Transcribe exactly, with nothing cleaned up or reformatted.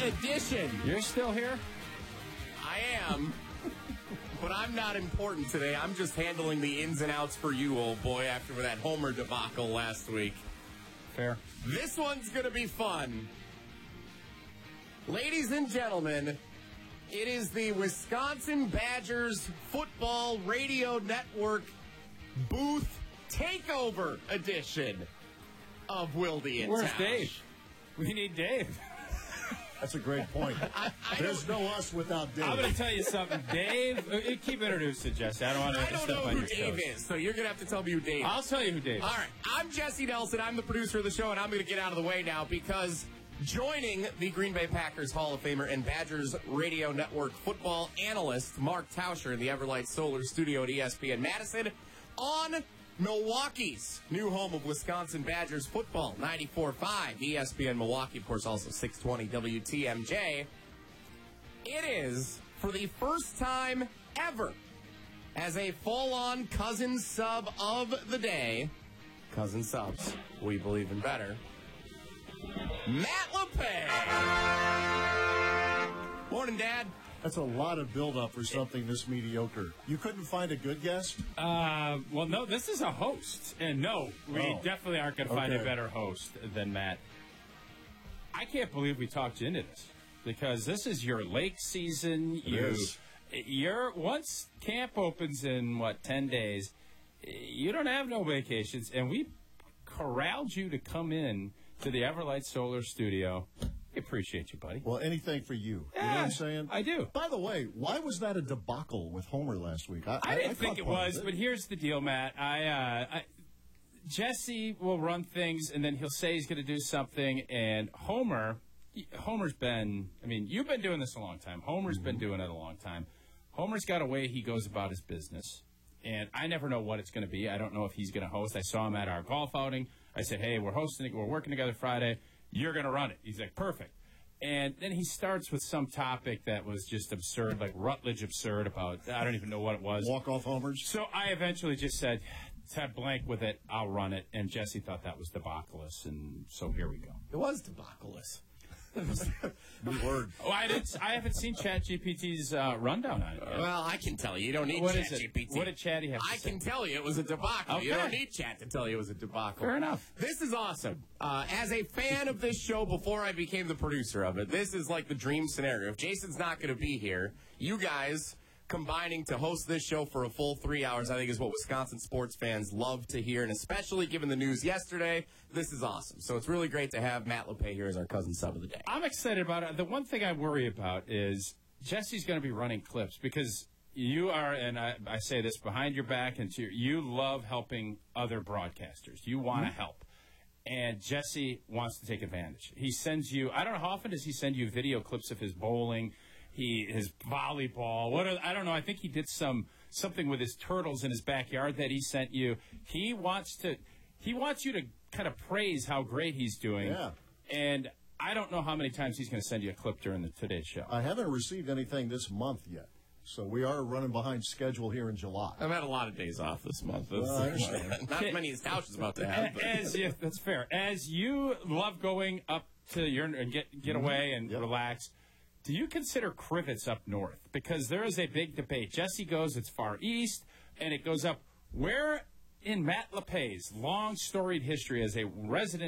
edition. You're still here? I am, but I'm not important today. I'm just handling the ins and outs for you, old boy, after that Homer debacle last week. Fair. This one's going to be fun. Ladies and gentlemen, it is the Wisconsin Badgers Football Radio Network Booth Takeover edition of Wildy and Where's Tausch. Dave? We need Dave. That's a great point. I, I There's no us without Dave. I'm going to tell you something. Dave, uh, keep introducing Jesse. I don't want to I don't step know on who your Dave toes. is, so you're going to have to tell me who Dave is. I'll tell you who Dave is. All right, I'm Jesse Nelson. I'm the producer of the show, and I'm going to get out of the way now because joining the Green Bay Packers Hall of Famer and Badgers Radio Network football analyst Mark Tauscher in the Everlight Solar Studio at E S P N Madison on Milwaukee's new home of Wisconsin Badgers football, ninety-four point five E S P N Milwaukee, of course, also six twenty W T M J. It is, for the first time ever, as a full-on cousin sub of the day, cousin subs, we believe in better, Matt LePay. Morning, Dad. That's a lot of build-up for something this mediocre. You couldn't find a good guest? Uh, well, no, this is a host. And no, we Oh. definitely aren't going to find Okay. a better host than Matt. I can't believe we talked you into this because this is your lake season. It you, is. You're, once camp opens in, what, ten days, you don't have no vacations. And we corralled you to come in to the Everlight Solar Studio. We appreciate you, buddy. Well, anything for you. Yeah, you know what I'm saying? I do. By the way, why was that a debacle with Homer last week? I, I didn't I think caught it part of was, but here's the deal, Matt. I, uh, I Jesse will run things, and then he'll say he's going to do something, and Homer, Homer's been, I mean, you've been doing this a long time. Homer's Mm-hmm. been doing it a long time. Homer's got a way he goes about his business, and I never know what it's going to be. I don't know if he's going to host. I saw him at our golf outing. I said, hey, we're hosting, we're working together Friday. You're going to run it. He's like, perfect. And then he starts with some topic that was just absurd, like Rutledge absurd about, I don't even know what it was. Walk-off homers? So I eventually just said, have blank with it, I'll run it. And Jesse thought that was debacleous, and so here we go. It was debacleous. New word. Oh, I didn't. I haven't seen ChatGPT's uh, rundown on it yet. Well, I can tell you. You don't need What is Chat it? G P T. What did Chatty have to I say? can tell you it was a debacle. You Okay. don't need Chat to tell you it was a debacle. Fair enough. This is awesome. Uh, as a fan of this show before I became the producer of it, this is like the dream scenario. If Jason's not going to be here, you guys combining to host this show for a full three hours, I think is what Wisconsin sports fans love to hear, and especially given the news yesterday, this is awesome. So it's really great to have Matt LePay here as our cousin sub of the day. I'm excited about it. The one thing I worry about is Jesse's going to be running clips because you are, and I, I say this behind your back, and to, you love helping other broadcasters. You want to Mm-hmm. help. And Jesse wants to take advantage. He sends you, I don't know, how often does he send you video clips of his bowling, he his volleyball? What are, I don't know. I think he did some something with his turtles in his backyard that he sent you. He wants to, he wants you to kind of praise how great he's doing. Yeah. And I don't know how many times he's going to send you a clip during the Today Show. I haven't received anything this month yet, so we are running behind schedule here in July. I've had a lot of days off this month. Well, I understand. Not as many as Tausch is about to have. But. As yeah, that's fair. As you love going up to your and get get away and Yep. relax, do you consider Crivets up north? Because there is a big debate. Jesse goes it's far east, and it goes up. Where in Matt LePay's long storied history as a resident